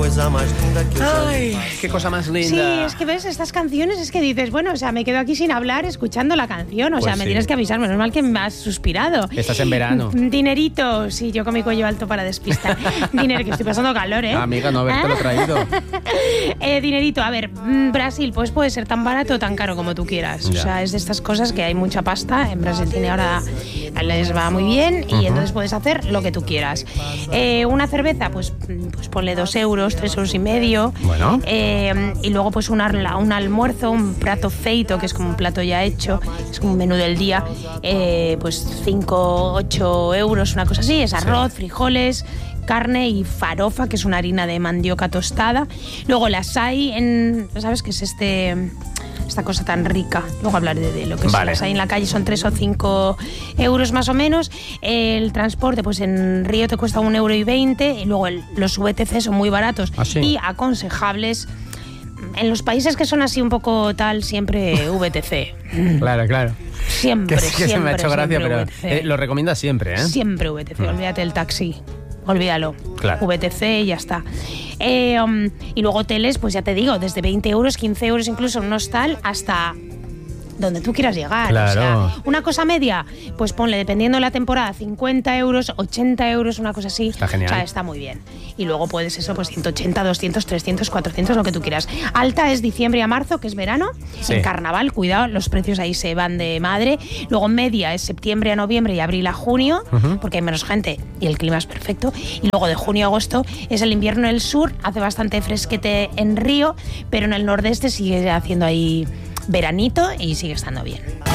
Ay, qué cosa más linda. Sí, es que ves estas canciones, es que dices, bueno, o sea, me quedo aquí sin hablar escuchando la canción, o sea, me tienes que avisar, menos mal que me has suspirado. Estás en verano. Dinerito, sí, yo con mi cuello alto para despistar. Dinero, que estoy pasando calor, ¿eh? Amiga, no haberte lo traído. Dinerito, a ver, Brasil, pues puede ser tan barato o tan caro como tú quieras. O sea, es de estas cosas que hay mucha pasta. En Brasil ahora les va muy bien y entonces puedes hacer lo que tú quieras. Una cerveza, pues ponle 2 euros, 3 euros y medio. Bueno. Y luego pues un almuerzo, un plato feito, que es como un plato ya hecho, es como un menú del día, pues 5, 8 euros, una cosa así, es arroz, frijoles, carne y farofa, que es una harina de mandioca tostada. Luego las hay ¿sabes qué es esta cosa tan rica? Luego hablaré de lo que es las hay en la calle, son 3 o 5 euros más o menos. El transporte, pues en Río te cuesta 1,20 €, y luego los VTC son muy baratos y aconsejables. En los países que son así un poco tal, siempre VTC. Claro. Siempre, que se me ha hecho gracia, pero lo recomiendas siempre, ¿eh? Siempre VTC, olvídate del taxi. Olvídalo. Claro. VTC y ya está. Y luego hoteles, pues ya te digo, desde 20 euros, 15 euros incluso en un hostal, hasta donde tú quieras llegar. Claro. O sea, una cosa media, pues ponle, dependiendo de la temporada, 50 euros, 80 euros, una cosa así. Está genial. O sea, está muy bien. Y luego puedes pues 180, 200, 300, 400, lo que tú quieras. Alta es diciembre a marzo, que es verano. Sí. En carnaval, cuidado, los precios ahí se van de madre. Luego media es septiembre a noviembre y abril a junio, porque hay menos gente y el clima es perfecto. Y luego de junio a agosto es el invierno en el sur, hace bastante fresquete en Río, pero en el nordeste sigue haciendo ahí veranito y sigue estando bien.